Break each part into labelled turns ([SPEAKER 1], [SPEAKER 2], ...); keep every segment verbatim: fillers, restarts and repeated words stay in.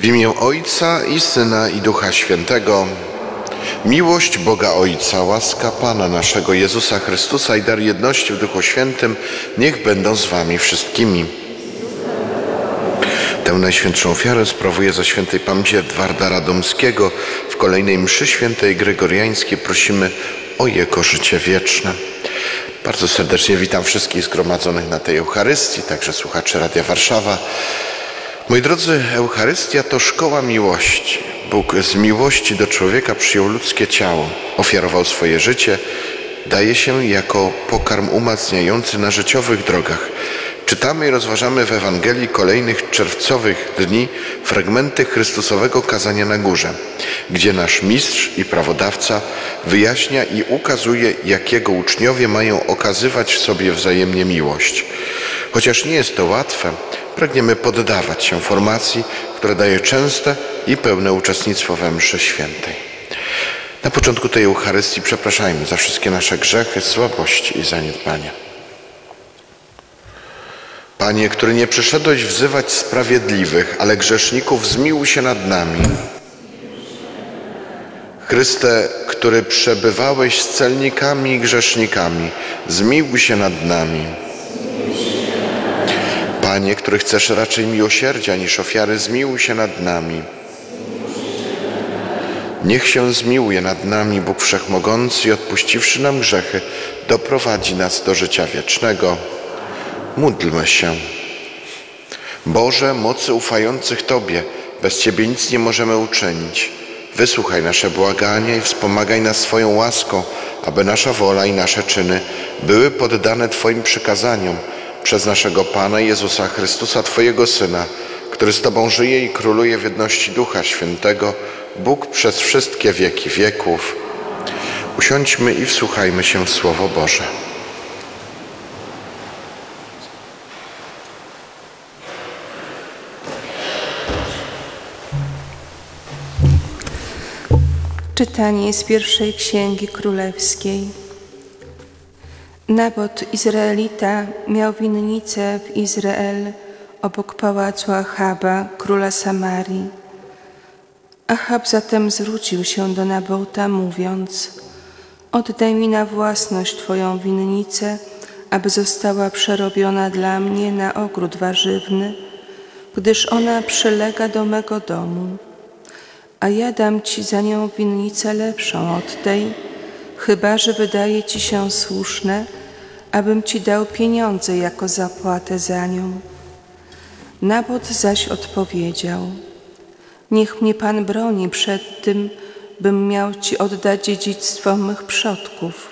[SPEAKER 1] W imię Ojca i Syna i Ducha Świętego. Miłość Boga Ojca, łaska Pana naszego Jezusa Chrystusa i dar jedności w Duchu Świętym niech będą z wami wszystkimi. Tę najświętszą ofiarę sprawuję za świętej pamięci Edwarda Radomskiego. W kolejnej mszy świętej gregoriańskiej prosimy o jego życie wieczne. Bardzo serdecznie witam wszystkich zgromadzonych na tej Eucharystii, także słuchaczy Radia Warszawa. Moi drodzy, Eucharystia to szkoła miłości. Bóg z miłości do człowieka przyjął ludzkie ciało, ofiarował swoje życie, daje się jako pokarm umacniający na życiowych drogach. Czytamy i rozważamy w Ewangelii kolejnych czerwcowych dni fragmenty Chrystusowego kazania na górze, gdzie nasz mistrz i prawodawca wyjaśnia i ukazuje, jak jego uczniowie mają okazywać sobie wzajemnie miłość. Chociaż nie jest to łatwe, pragniemy poddawać się formacji, która daje częste i pełne uczestnictwo we mszy świętej. Na początku tej Eucharystii przepraszajmy za wszystkie nasze grzechy, słabości i zaniedbania. Panie, który nie przyszedłeś wzywać sprawiedliwych, ale grzeszników, zmiłuj się nad nami. Chryste, który przebywałeś z celnikami i grzesznikami, zmiłuj się nad nami. Panie, który chcesz raczej miłosierdzia niż ofiary, zmiłuj się nad nami. Niech się zmiłuje nad nami Bóg Wszechmogący i odpuściwszy nam grzechy, doprowadzi nas do życia wiecznego. Módlmy się. Boże, mocy ufających Tobie, bez Ciebie nic nie możemy uczynić. Wysłuchaj nasze błagania i wspomagaj nas swoją łaską, aby nasza wola i nasze czyny były poddane Twoim przykazaniom przez naszego Pana Jezusa Chrystusa, Twojego Syna, który z Tobą żyje i króluje w jedności Ducha Świętego, Bóg przez wszystkie wieki wieków. Usiądźmy i wsłuchajmy się w Słowo Boże.
[SPEAKER 2] Czytanie z pierwszej Księgi Królewskiej. Nabot Izraelita miał winnicę w Izrael obok pałacu Achaba, króla Samarii. Achab zatem zwrócił się do Nabota, mówiąc: oddaj mi na własność Twoją winnicę, aby została przerobiona dla mnie na ogród warzywny, gdyż ona przylega do mego domu. A ja dam Ci za nią winnicę lepszą od tej, chyba że wydaje Ci się słuszne, abym Ci dał pieniądze jako zapłatę za nią. Nabot zaś odpowiedział: niech mnie Pan broni przed tym, bym miał Ci oddać dziedzictwo mych przodków.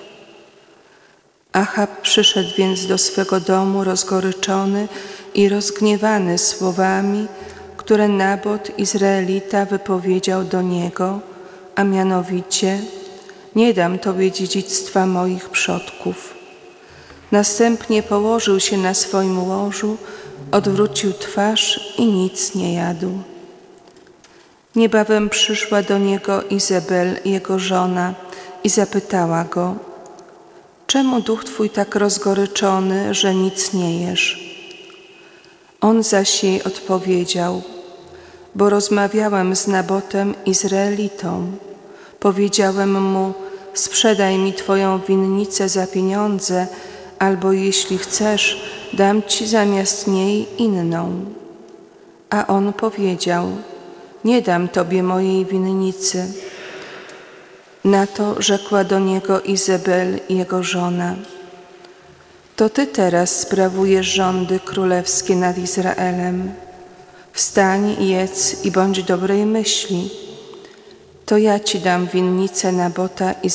[SPEAKER 2] Achab przyszedł więc do swego domu rozgoryczony i rozgniewany słowami, które Nabot Izraelita wypowiedział do niego, a mianowicie: nie dam Tobie dziedzictwa moich przodków. Następnie położył się na swoim łożu, odwrócił twarz i nic nie jadł. Niebawem przyszła do niego Izabel, jego żona, i zapytała go: czemu duch Twój tak rozgoryczony, że nic nie jesz? On zaś jej odpowiedział: bo rozmawiałem z Nabotem Izraelitą. Powiedziałem mu: sprzedaj mi Twoją winnicę za pieniądze, albo jeśli chcesz, dam Ci zamiast niej inną. A on powiedział: nie dam Tobie mojej winnicy. Na to rzekła do niego Izabel, jego żona: to Ty teraz sprawujesz rządy królewskie nad Izraelem. Wstań, jedz i bądź dobrej myśli. To ja Ci dam winnicę Nabota Izraelita